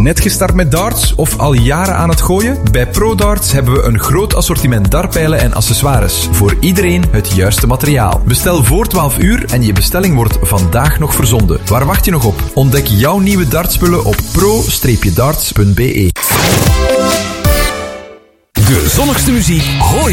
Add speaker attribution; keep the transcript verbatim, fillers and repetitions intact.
Speaker 1: Net gestart met darts of al jaren aan het gooien? Bij ProDarts hebben we een groot assortiment dartpijlen en accessoires. Voor iedereen het juiste materiaal. Bestel voor twaalf uur en je bestelling wordt vandaag nog verzonden. Waar wacht je nog op? Ontdek jouw nieuwe dartspullen op pro darts punt be.
Speaker 2: De zonnigste muziek hoor je